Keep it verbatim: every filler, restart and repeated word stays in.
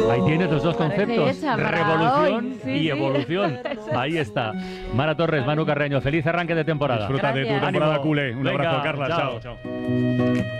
Ahí tienes los dos conceptos, hecha para revolución hoy. Sí, y sí. evolución. Ahí está. Mara Torres, Manu Carreño, feliz arranque de temporada. Disfruta de tu Gracias. temporada Ánimo. culé. Un Venga, abrazo, Carla. chao. Chao, chao.